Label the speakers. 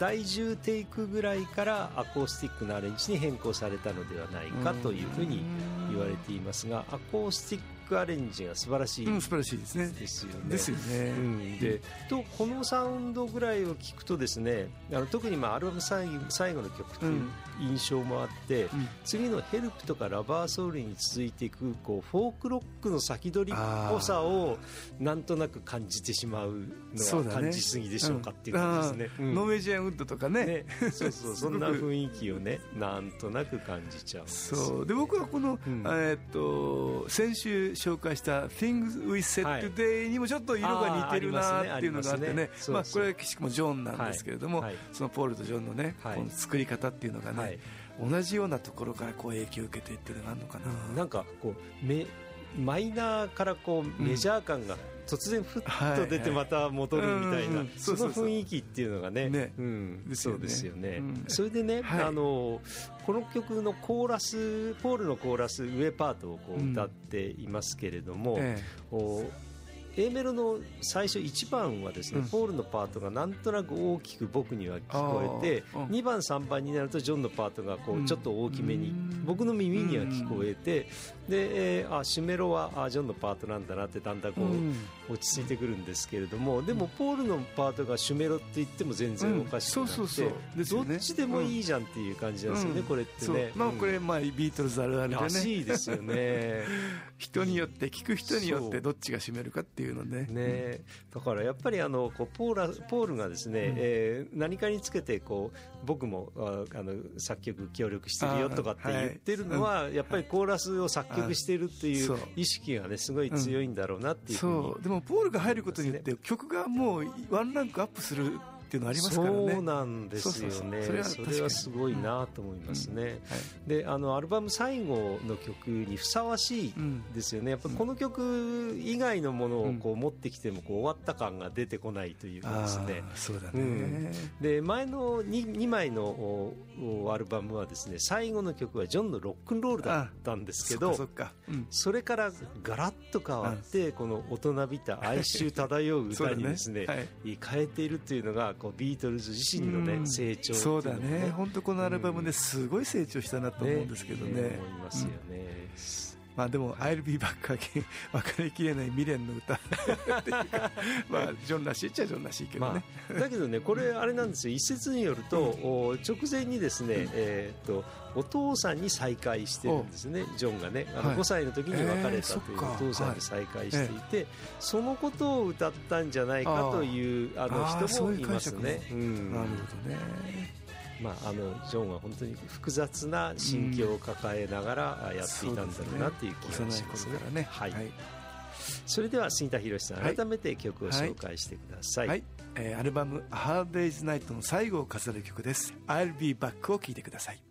Speaker 1: 第10テイクぐらいからアコースティックなアレンジに変更されたのではないかというふうに言われていますが、アコースティックアレンジが素晴らしい、
Speaker 2: 素晴らしいですね。
Speaker 1: ですよね。
Speaker 2: ですよね。
Speaker 1: でこのサウンドぐらいを聞くとですね、特にアルバム最後の曲という印象もあって、次のヘルプとかラバーソウルに続いていくフォークロックの先取りっぽさをなんとなく感じてしまうのは感じすぎでしょうかっていう感じですね。
Speaker 2: ノーウェジアンウッドとかね、
Speaker 1: そうそんな雰囲気をねなんとなく感じちゃうんです。
Speaker 2: そうで、僕はこの、先週紹介した Things We Said Today にもちょっと色が似てるなっていうのがあってね、これはくしくもジョンなんですけれども、そのポールとジョンのね、この作り方っていうのがね、同じようなところから影響を受けていってるのがあるのかな。
Speaker 1: なんかマイナーからメジャー感が突然ふっと出てまた戻るみたいな、その雰囲気っていうのがね、そうですよね。それでね、この曲のコーラス、ポールのコーラス上パートを歌っていますけれども、A メロの最初1番はですね、ポールのパートがなんとなく大きく僕には聞こえて、2番3番になるとジョンのパートがちょっと大きめに僕の耳には聞こえて、で、主メロはジョンのパートなんだなってだんだん落ち着いてくるんですけれども、でもポールのパートが主メロって言っても全然おかしくなくて、どっちでもいいじゃんっていう感じなんですよね、これってね。
Speaker 2: これビートルズあるあるでね、
Speaker 1: らしいですよね。
Speaker 2: 人によって聞く人によってどっちが占めるかっていうのね。
Speaker 1: だからやっぱりポールがですね、何かにつけて僕も作曲協力してるよとかって言ってるのは、やっぱりコーラスを作曲してるっていう意識がねすごい強いんだろうなっていうふうに。
Speaker 2: そうでもポールが入ることによって曲がもうワンランクアップするっていうのありますからね。
Speaker 1: そうなんですよね。それはすごいなと思いますね。でアルバム最後の曲にふさわしいですよね。やっぱこの曲以外のものを持ってきても終わった感が出てこないというかですね。
Speaker 2: そうだね。
Speaker 1: で前の 2枚のアルバムはですね、最後の曲はジョンのロックンロールだったんですけど、それからガラッと変わってこの大人びた哀愁漂う歌にですね変えているというのがビートルズ自身のね成長っていうの
Speaker 2: そうだね。本当このアルバムですごい成長したなと思うんですけどね。
Speaker 1: 思いますよね。
Speaker 2: でも I'll be back again 分かりきれない未練の歌っていうか、ジョンらしいっちゃジョンらしいけどね。
Speaker 1: だけどね、これあれなんですよ。一説によると、直前にですね、お父さんに再会してるんですね。ジョンがね5歳の時に別れたというお父さんに再会していて、そのことを歌ったんじゃないかという人もいますね。
Speaker 2: なるほどね。
Speaker 1: ジョンは本当に複雑な心境を抱えながらやっていたんだろうなっていう気がしますね。それでは杉田博さん、改めて曲を紹介してください。
Speaker 2: アルバム A Hard Day's Night の最後を飾る曲です。 I'll be back を聴いてください。